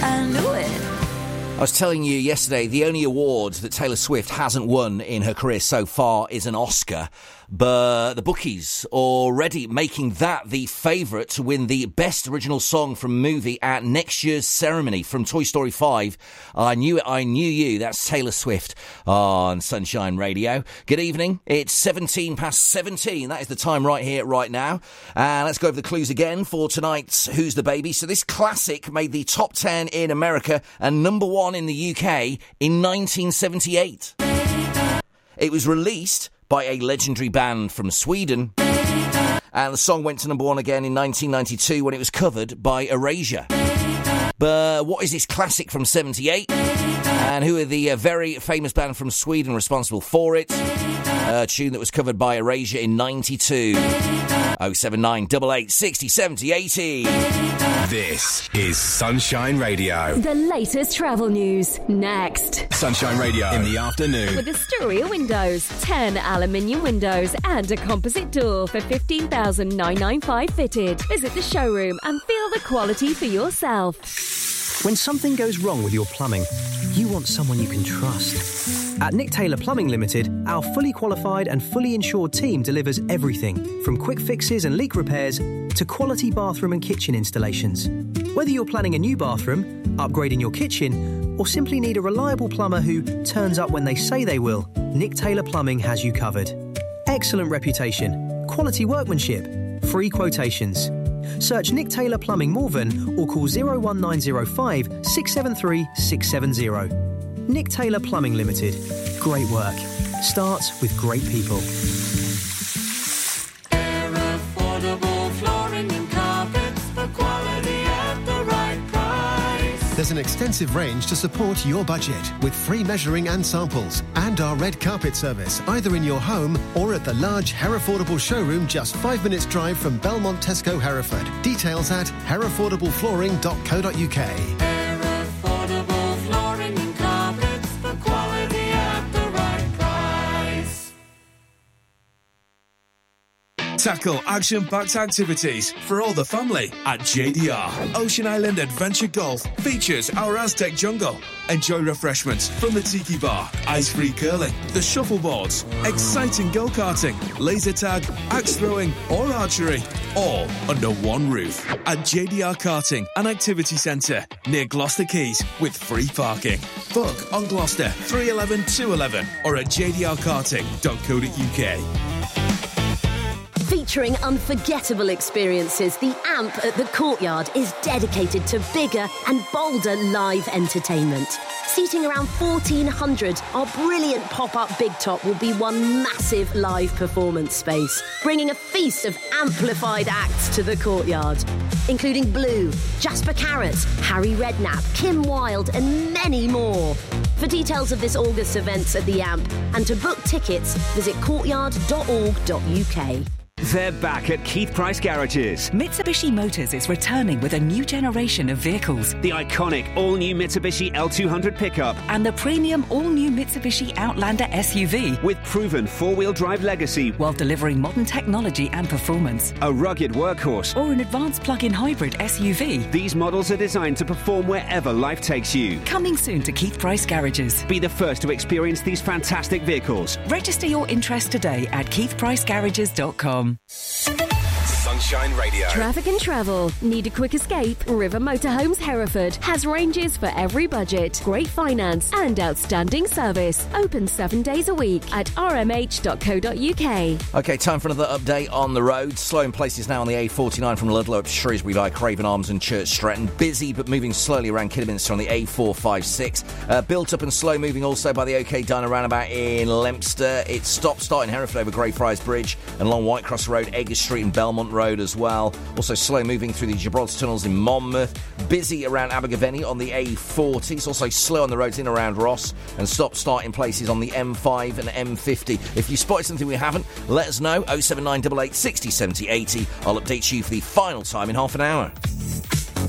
I knew it. I was telling you yesterday, the only award that Taylor Swift hasn't won in her career so far is an Oscar. But the bookies already making that the favourite to win the Best Original Song from Movie at next year's ceremony from Toy Story 5. I Knew It, I Knew You. That's Taylor Swift on Sunshine Radio. Good evening. It's 17 past 17. That is the time right here, right now. And let's go over the clues again for tonight's Who's the Baby. So this classic made the top 10 in America and number 1 in the UK in 1978. It was released by a legendary band from Sweden. And the song went to number 1 again in 1992 when it was covered by Erasure. But what is this classic from 78? And who are the very famous band from Sweden responsible for it? A tune that was covered by Erasure in 92. 079 88 60 70 80. This is Sunshine Radio. The latest travel news, next. Sunshine Radio in the afternoon. With Astoria Windows, 10 aluminium windows and a composite door for $15,995 fitted. Visit the showroom and feel the quality for yourself. When something goes wrong with your plumbing, you want someone you can trust. At Nick Taylor Plumbing Limited, our fully qualified and fully insured team delivers everything from quick fixes and leak repairs to quality bathroom and kitchen installations. Whether you're planning a new bathroom, upgrading your kitchen, or simply need a reliable plumber who turns up when they say they will, Nick Taylor Plumbing has you covered. Excellent reputation, quality workmanship, free quotations. Search Nick Taylor Plumbing Morven or call 01905 673 670. Nick Taylor Plumbing Limited. Great work. Starts with great people. Affordable flooring and carpets for quality at the right price. There's an extensive range to support your budget with free measuring and samples and our red carpet service either in your home or at the large Herefordable showroom just 5 minutes drive from Belmont Tesco Hereford. Details at herefordablepflooring.co.uk. Tackle action-packed activities for all the family at JDR. Ocean Island Adventure Golf features our Aztec jungle. Enjoy refreshments from the tiki bar, ice-free curling, the shuffleboards, exciting go-karting, laser tag, axe throwing or archery, all under one roof at JDR Karting and Activity Centre near Gloucester Quays with free parking. Book on Gloucester 311 211 or at jdrkarting.co.uk. Featuring unforgettable experiences, the AMP at the Courtyard is dedicated to bigger and bolder live entertainment. Seating around 1,400, our brilliant pop-up Big Top will be one massive live performance space, bringing a feast of amplified acts to the Courtyard, including Blue, Jasper Carrot, Harry Redknapp, Kim Wilde and many more. For details of this August events at the AMP and to book tickets, visit courtyard.org.uk. They're back at Keith Price Garages. Mitsubishi Motors is returning with a new generation of vehicles. The iconic all-new Mitsubishi L200 pickup. And the premium all-new Mitsubishi Outlander SUV. With proven four-wheel drive legacy. While delivering modern technology and performance. A rugged workhorse. Or an advanced plug-in hybrid SUV. These models are designed to perform wherever life takes you. Coming soon to Keith Price Garages. Be the first to experience these fantastic vehicles. Register your interest today at keithpricegarages.com. Sunshine Radio. Traffic and travel. Need a quick escape? River Motorhomes Hereford has ranges for every budget, great finance and outstanding service. Open 7 days a week at rmh.co.uk. OK, time for another update on the road. Slow in places now on the A49 from Ludlow up to Shrewsbury by Craven Arms and Church Stretton. Busy but moving slowly around Kidderminster on the A456. Built up and slow moving also by the OK Diner roundabout in Leominster. It's stop-start in Hereford over Greyfriars Bridge and along Whitecross Road, Eggers Street and Belmont Road as well. Also slow moving through the Gibraltar tunnels in Monmouth. Busy around Abergavenny on the A40. It's also slow on the roads in around Ross and stop-start in places on the M5 and M50. If you spotted something we haven't, let us know. 07988 60 70 80. I'll update you for the final time in half an hour.